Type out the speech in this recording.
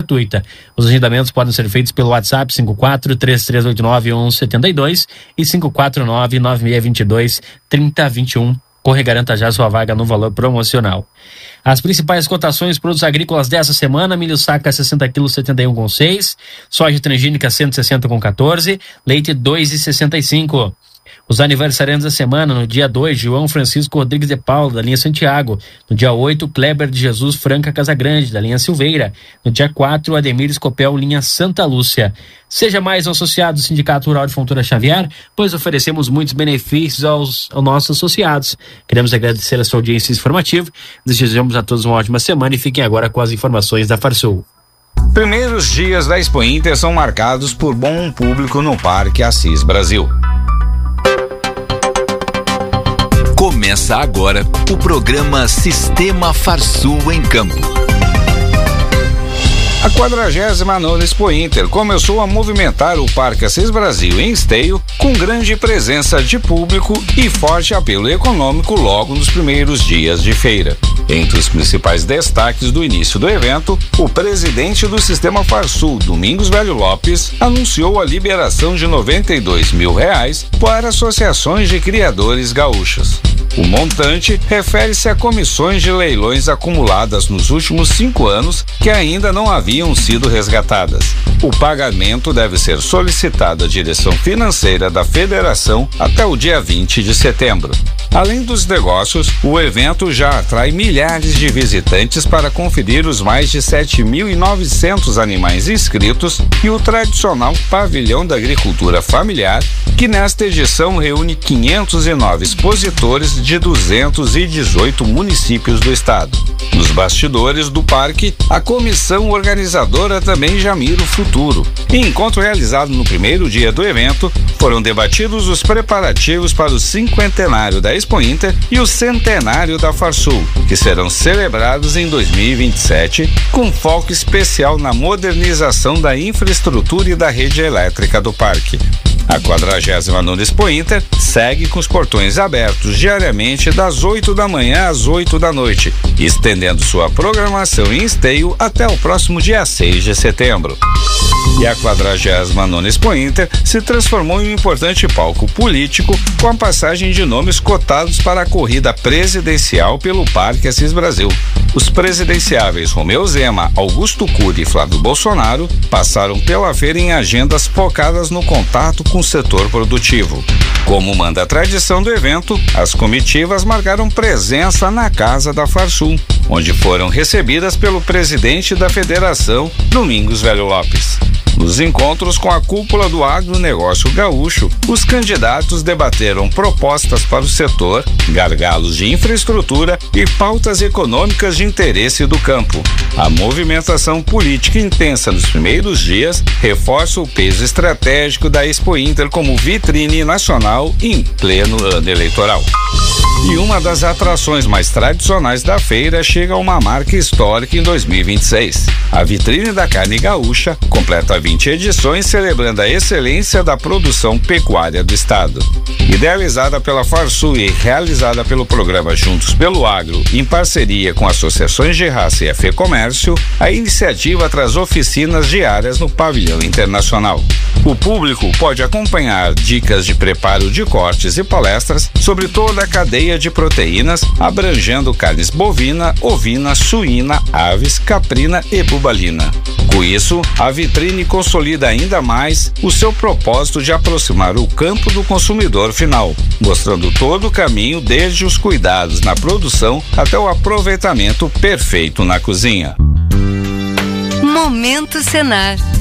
gratuita. Os agendamentos podem ser feitos pelo WhatsApp 54-3389-1172 e 549-9622-3021. Corre e garanta já sua vaga no valor promocional. As principais cotações de produtos agrícolas dessa semana: milho saca 60 kg 71,6, soja transgênica 160,14, leite 2,65. Os aniversariantes da semana: no dia 2, João Francisco Rodrigues de Paula, da linha Santiago. No dia 8, Kleber de Jesus Franca Casagrande, da linha Silveira. No dia 4, Ademir Escopel, linha Santa Lúcia. Seja mais um associado do Sindicato Rural de Fontoura Xavier, pois oferecemos muitos benefícios aos nossos associados. Queremos agradecer a sua audiência informativa, desejamos a todos uma ótima semana e fiquem agora com as informações da Farsul. Primeiros dias da Expo Inter são marcados por bom público no Parque Assis Brasil. Começa agora o programa Sistema Farsul em Campo. A 49ª Expo Inter começou a movimentar o Parque Assis Brasil em Esteio, com grande presença de público e forte apelo econômico logo nos primeiros dias de feira. Entre os principais destaques do início do evento, o presidente do Sistema Farsul, Domingos Velho Lopes, anunciou a liberação de R$92 mil para associações de criadores gaúchos. O montante refere-se a comissões de leilões acumuladas nos últimos 5 anos que ainda não haviam sido resgatadas. O pagamento deve ser solicitado à direção financeira da federação até o dia 20 de setembro. Além dos negócios, o evento já atrai milhares de visitantes para conferir os mais de 7.900 animais inscritos e o tradicional Pavilhão da Agricultura Familiar, que nesta edição reúne 509 expositores de 218 municípios do estado. Nos bastidores do parque, a comissão organizadora também já mira o futuro. Em encontro realizado no primeiro dia do evento, foram debatidos os preparativos para o 50º da Expo Inter e o centenário da Farsul, que serão celebrados em 2027, com foco especial na modernização da infraestrutura e da rede elétrica do parque. A 49ª Expo Inter segue com os portões abertos diariamente das 8 da manhã às 8 da noite, estendendo sua programação em Esteio até o próximo dia 6 de setembro. E a 49ª Expo Inter se transformou em um importante palco político, com a passagem de nomes cotados para a corrida presidencial pelo Parque Assis Brasil. Os presidenciáveis Romeu Zema, Augusto Cury e Flávio Bolsonaro passaram pela feira em agendas focadas no contato com o setor produtivo. Como manda a tradição do evento, as comitivas marcaram presença na Casa da Farsul, onde foram recebidas pelo presidente da federação, Domingos Velho Lopes. Nos encontros com a cúpula do agronegócio gaúcho, os candidatos debateram propostas para o setor, gargalos de infraestrutura e pautas econômicas de interesse do campo. A movimentação política intensa nos primeiros dias reforça o peso estratégico da Expo Inter como vitrine nacional em pleno ano eleitoral. E uma das atrações mais tradicionais da feira chega a uma marca histórica em 2026. A Vitrine da Carne Gaúcha completa 20 edições celebrando a excelência da produção pecuária do estado. Idealizada pela Farsul e realizada pelo programa Juntos pelo Agro, em parceria com associações de raça e a FEComércio, a iniciativa traz oficinas diárias no pavilhão internacional. O público pode acompanhar dicas de preparo de cortes e palestras sobre toda a cadeia de proteínas, abrangendo carnes bovina, ovina, suína, aves, caprina e bubalina. Com isso, a vitrine consolida ainda mais o seu propósito de aproximar o campo do consumidor final, mostrando todo o caminho desde os cuidados na produção até o aproveitamento perfeito na cozinha. Momento Senar.